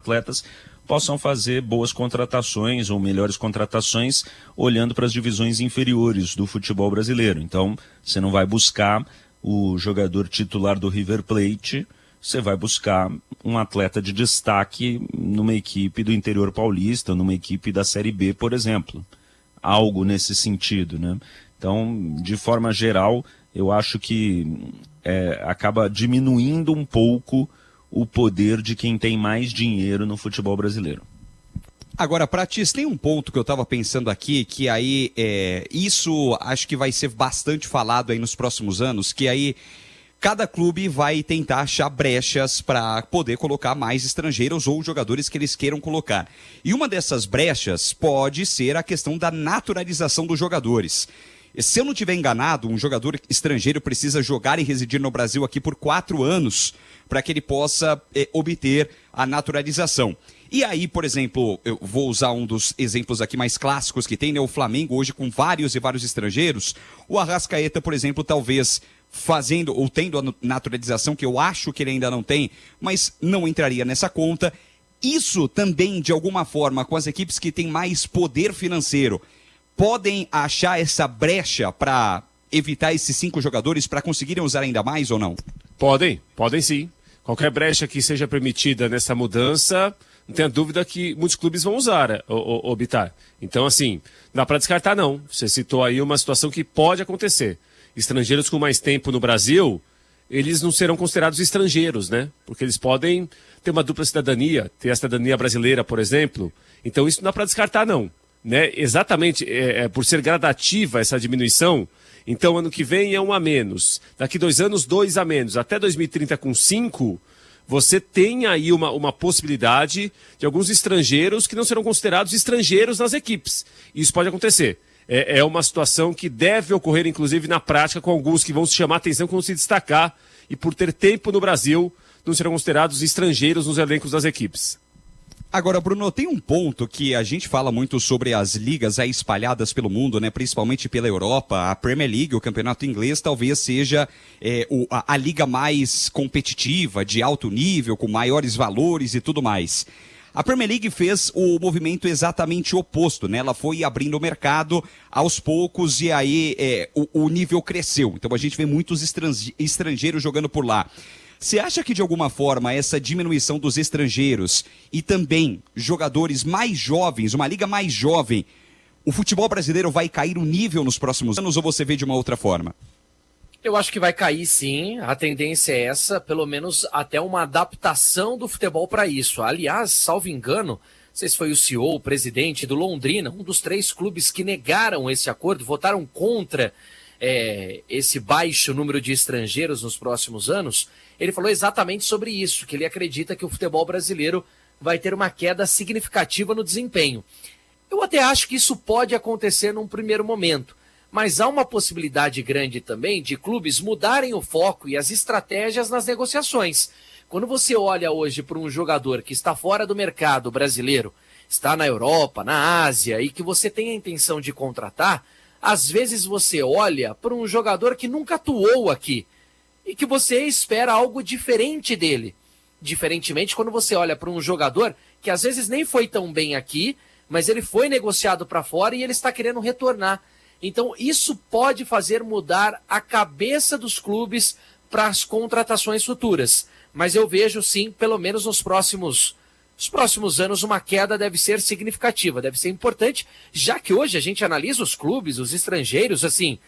atletas possam fazer boas contratações ou melhores contratações olhando para as divisões inferiores do futebol brasileiro. Então, você não vai buscar o jogador titular do River Plate, você vai buscar um atleta de destaque numa equipe do interior paulista, numa equipe da Série B, por exemplo. Algo nesse sentido, né? Então, de forma geral, eu acho que acaba diminuindo um pouco o poder de quem tem mais dinheiro no futebol brasileiro. Agora, Pratis, tem um ponto que eu estava pensando aqui, que aí, isso acho que vai ser bastante falado aí nos próximos anos, que aí cada clube vai tentar achar brechas para poder colocar mais estrangeiros ou jogadores que eles queiram colocar. E uma dessas brechas pode ser a questão da naturalização dos jogadores. Se eu não estiver enganado, um jogador estrangeiro precisa jogar e residir no Brasil aqui por 4 anos para que ele possa obter a naturalização. E aí, por exemplo, eu vou usar um dos exemplos aqui mais clássicos que tem, né? O Flamengo hoje com vários e vários estrangeiros. O Arrascaeta, por exemplo, talvez fazendo ou tendo a naturalização, que eu acho que ele ainda não tem, mas não entraria nessa conta. Isso também, de alguma forma, com as equipes que têm mais poder financeiro, podem achar essa brecha para evitar esses 5 jogadores para conseguirem usar ainda mais ou não? Podem sim. Qualquer brecha que seja permitida nessa mudança, não tenha dúvida que muitos clubes vão usar, o Bitar. Então, assim, não dá para descartar não. Você citou aí uma situação que pode acontecer. Estrangeiros com mais tempo no Brasil, eles não serão considerados estrangeiros, né? Porque eles podem ter uma dupla cidadania, ter a cidadania brasileira, por exemplo. Então, isso não dá para descartar não. Né? Exatamente, por ser gradativa essa diminuição, então ano que vem é 1 a menos, daqui 2 anos 2 a menos, até 2030 com 5, você tem aí uma possibilidade de alguns estrangeiros que não serão considerados estrangeiros nas equipes. Isso pode acontecer. É uma situação que deve ocorrer, inclusive, na prática, com alguns que vão se chamar a atenção, que vão se destacar, e por ter tempo no Brasil, não serão considerados estrangeiros nos elencos das equipes. Agora, Bruno, tem um ponto que a gente fala muito sobre as ligas aí espalhadas pelo mundo, né? Principalmente pela Europa. A Premier League, o campeonato inglês, talvez seja a liga mais competitiva, de alto nível, com maiores valores e tudo mais. A Premier League fez o movimento exatamente oposto, né? Ela foi abrindo o mercado aos poucos e aí o nível cresceu. Então a gente vê muitos estrangeiros jogando por lá. Você acha que, de alguma forma, essa diminuição dos estrangeiros e também jogadores mais jovens, uma liga mais jovem, o futebol brasileiro vai cair o nível nos próximos anos ou você vê de uma outra forma? Eu acho que vai cair sim, a tendência é essa, pelo menos até uma adaptação do futebol para isso. Aliás, salvo engano, não sei se foi o CEO, o presidente do Londrina, um dos 3 clubes que negaram esse acordo, votaram contra esse baixo número de estrangeiros nos próximos anos. Ele falou exatamente sobre isso, que ele acredita que o futebol brasileiro vai ter uma queda significativa no desempenho. Eu até acho que isso pode acontecer num primeiro momento, mas há uma possibilidade grande também de clubes mudarem o foco e as estratégias nas negociações. Quando você olha hoje para um jogador que está fora do mercado brasileiro, está na Europa, na Ásia, e que você tem a intenção de contratar, às vezes você olha para um jogador que nunca atuou aqui, e que você espera algo diferente dele. Diferentemente quando você olha para um jogador que às vezes nem foi tão bem aqui, mas ele foi negociado para fora e ele está querendo retornar. Então isso pode fazer mudar a cabeça dos clubes para as contratações futuras. Mas eu vejo sim, pelo menos nos próximos anos, uma queda deve ser significativa, deve ser importante, já que hoje a gente analisa os clubes, os estrangeiros, assim,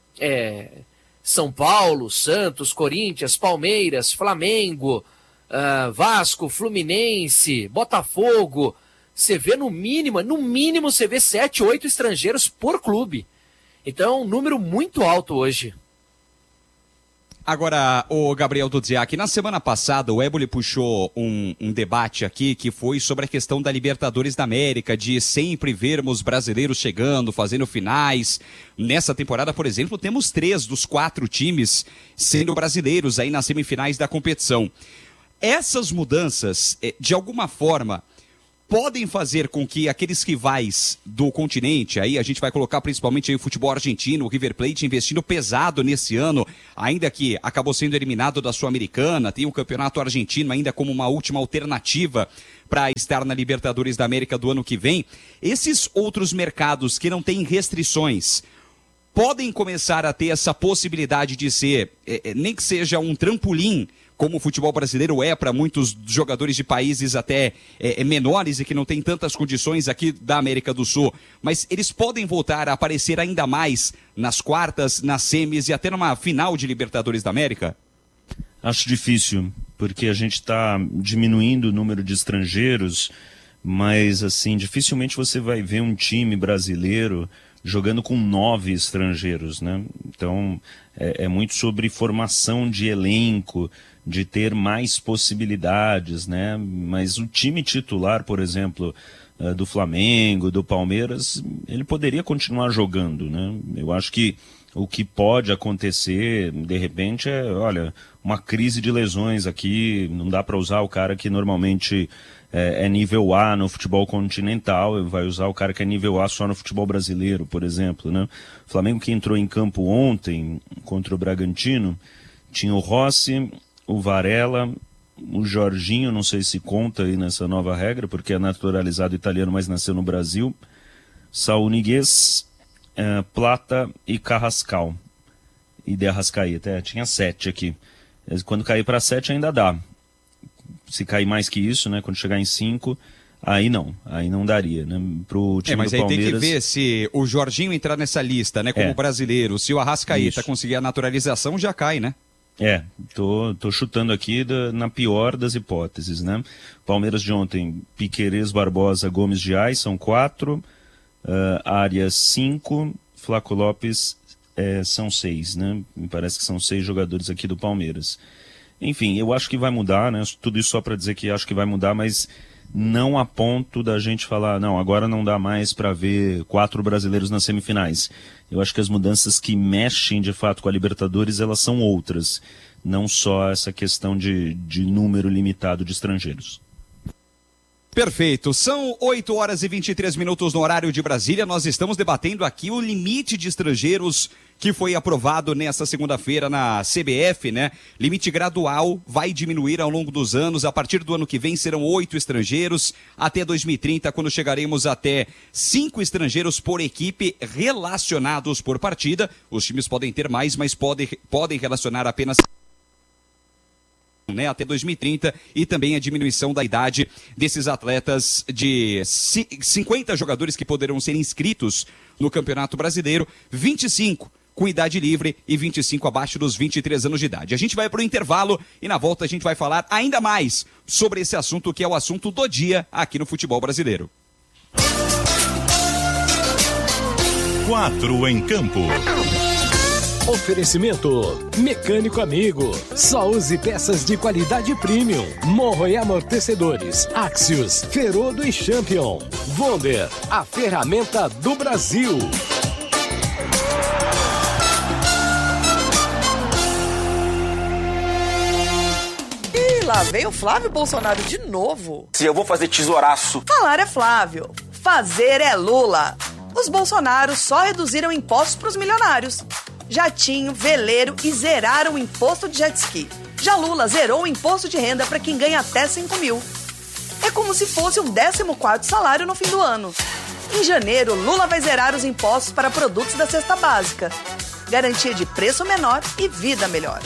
São Paulo, Santos, Corinthians, Palmeiras, Flamengo, Vasco, Fluminense, Botafogo. Você vê no mínimo você vê 7, 8 estrangeiros por clube. Então, um número muito alto hoje. Agora, o Gabriel Dudziak, na semana passada o Éboli puxou um debate aqui que foi sobre a questão da Libertadores da América, de sempre vermos brasileiros chegando, fazendo finais. Nessa temporada, por exemplo, temos 3 dos 4 times sendo brasileiros aí nas semifinais da competição. Essas mudanças, de alguma forma, podem fazer com que aqueles rivais do continente, aí a gente vai colocar principalmente aí o futebol argentino, o River Plate investindo pesado nesse ano, ainda que acabou sendo eliminado da Sul-Americana, tem o campeonato argentino ainda como uma última alternativa para estar na Libertadores da América do ano que vem. Esses outros mercados que não têm restrições podem começar a ter essa possibilidade de ser, nem que seja um trampolim, como o futebol brasileiro é para muitos jogadores de países até menores e que não têm tantas condições aqui da América do Sul, mas eles podem voltar a aparecer ainda mais nas quartas, nas semis e até numa final de Libertadores da América? Acho difícil, porque a gente está diminuindo o número de estrangeiros, mas assim, dificilmente você vai ver um time brasileiro jogando com 9 estrangeiros, né? Então, é muito sobre formação de elenco, de ter mais possibilidades, né? Mas o time titular, por exemplo, do Flamengo, do Palmeiras, ele poderia continuar jogando, né? Eu acho que o que pode acontecer, de repente, olha, uma crise de lesões aqui, não dá para usar o cara que normalmente é nível A no futebol continental, vai usar o cara que é nível A só no futebol brasileiro, por exemplo, né? O Flamengo que entrou em campo ontem contra o Bragantino, tinha o Rossi, o Varela, o Jorginho, não sei se conta aí nessa nova regra, porque é naturalizado italiano, mas nasceu no Brasil, Saúl Ñíguez, Plata e Carrascal. E de Arrascaeta, tinha 7 aqui. Quando cair para 7 ainda dá. Se cair mais que isso, né, quando chegar em 5, aí não daria, né, pro time mas do aí Palmeiras. Tem que ver se o Jorginho entrar nessa lista, né, como brasileiro, se o Arrascaeta conseguir a naturalização, já cai, né? Tô chutando aqui na pior das hipóteses, né? Palmeiras de ontem, Piquerez, Barbosa, Gomes de Ais, são 4, Arias 5, Flaco Lopes são 6, né? Me parece que são 6 jogadores aqui do Palmeiras. Enfim, eu acho que vai mudar, né? Tudo isso só para dizer que acho que vai mudar, mas não a ponto da gente falar, não, agora não dá mais para ver 4 brasileiros nas semifinais. Eu acho que as mudanças que mexem de fato com a Libertadores, elas são outras, não só essa questão de número limitado de estrangeiros. Perfeito, são 8 horas e 23 minutos no horário de Brasília. Nós estamos debatendo aqui o limite de estrangeiros que foi aprovado nesta segunda-feira na CBF, né? Limite gradual, vai diminuir ao longo dos anos. A partir do ano que vem serão 8 estrangeiros, até 2030, quando chegaremos até 5 estrangeiros por equipe relacionados por partida. Os times podem ter mais, mas podem relacionar apenas, né, até 2030, e também a diminuição da idade desses atletas de 50 jogadores que poderão ser inscritos no Campeonato Brasileiro, 25 com idade livre e 25 abaixo dos 23 anos de idade. A gente vai para o intervalo e na volta a gente vai falar ainda mais sobre esse assunto que é o assunto do dia aqui no futebol brasileiro. 4 em campo. Oferecimento Mecânico Amigo. Só use peças de qualidade premium. Morro e amortecedores. Axios, Ferodo e Champion. Wonder, a ferramenta do Brasil. E lá veio o Flávio Bolsonaro de novo. Se eu vou fazer tesouraço. Falar é Flávio, fazer é Lula. Os Bolsonaros só reduziram impostos para os milionários. Jatinho, veleiro e zeraram o imposto de jet ski. Já Lula zerou o imposto de renda para quem ganha até 5 mil. É como se fosse um 14º salário no fim do ano. Em janeiro, Lula vai zerar os impostos para produtos da cesta básica. Garantia de preço menor e vida melhor.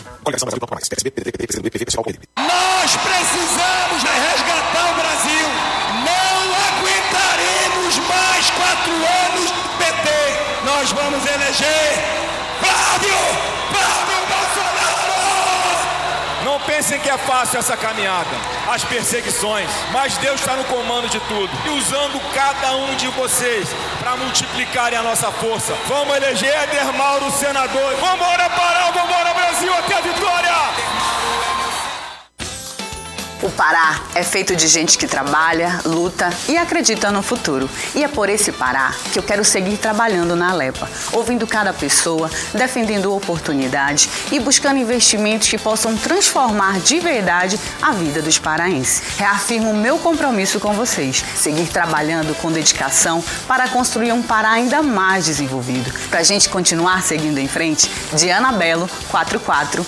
Nós precisamos resgatar o Brasil. Não aguentaremos mais 4 anos PT. Nós vamos eleger Flávio Bolsonaro! Não pensem que é fácil essa caminhada, as perseguições, mas Deus está no comando de tudo e usando cada um de vocês para multiplicarem a nossa força. Vamos eleger Éder Mauro senador. Vamos Pará, vamos Brasil, até a vitória! O Pará é feito de gente que trabalha, luta e acredita no futuro. E é por esse Pará que eu quero seguir trabalhando na Alepa, ouvindo cada pessoa, defendendo oportunidades e buscando investimentos que possam transformar de verdade a vida dos paraenses. Reafirmo o meu compromisso com vocês, seguir trabalhando com dedicação para construir um Pará ainda mais desenvolvido. Para a gente continuar seguindo em frente, Diana Belo,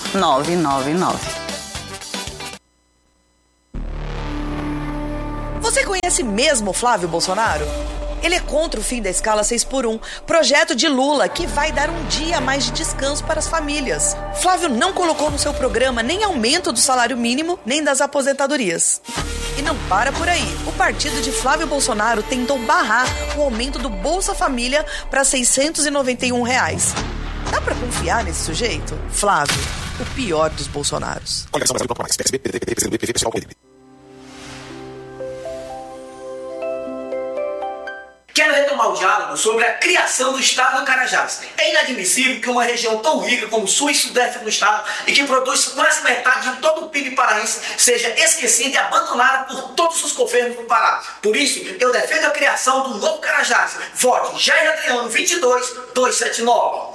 44999. conhece mesmo Flávio Bolsonaro? Ele é contra o fim da escala 6x1, projeto de Lula que vai dar um dia a mais de descanso para as famílias. Flávio não colocou no seu programa nem aumento do salário mínimo, nem das aposentadorias. E não para por aí. O partido de Flávio Bolsonaro tentou barrar o aumento do Bolsa Família para R$ 691. Dá pra confiar nesse sujeito? Flávio, o pior dos Bolsonaros. Quero retomar o diálogo sobre a criação do estado do Carajás. É inadmissível que uma região tão rica como o sul e sudeste do estado e que produz quase metade de todo o PIB paraense seja esquecida e abandonada por todos os governos do Pará. Por isso, eu defendo a criação do novo Carajás. Vote Jair Adriano 22279.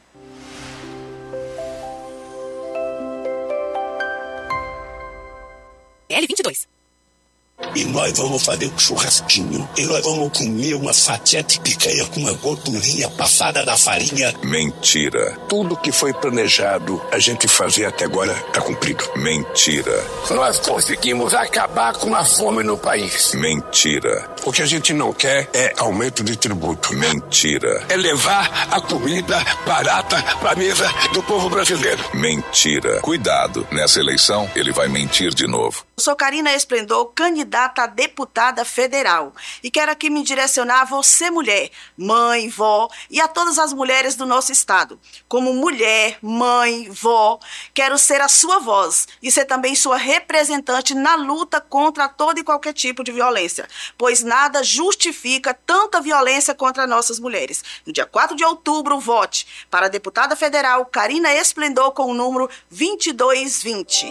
L22. E nós vamos fazer um churrasquinho. E nós vamos comer uma fatia de picanha com uma gordurinha passada da farinha. Mentira. Tudo que foi planejado a gente fazer até agora está cumprido. Mentira. Nós conseguimos acabar com a fome no país. Mentira. O que a gente não quer é aumento de tributo. Mentira. É levar a comida barata para a mesa do povo brasileiro. Mentira. Cuidado, nessa eleição ele vai mentir de novo. Eu sou Karina Esplendor, candidata a deputada federal. E quero aqui me direcionar a você, mulher, mãe, vó e a todas as mulheres do nosso estado. Como mulher, mãe, vó, quero ser a sua voz e ser também sua representante na luta contra todo e qualquer tipo de violência, pois nada justifica tanta violência contra nossas mulheres. No dia 4 de outubro, vote para a deputada federal Karina Esplendor com o número 2220.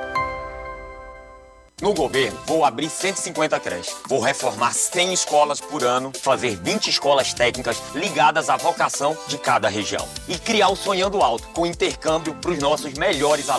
No governo, vou abrir 150 creches. Vou reformar 100 escolas por ano, fazer 20 escolas técnicas ligadas à vocação de cada região. E criar o Sonhando Alto, com intercâmbio para os nossos melhores alunos.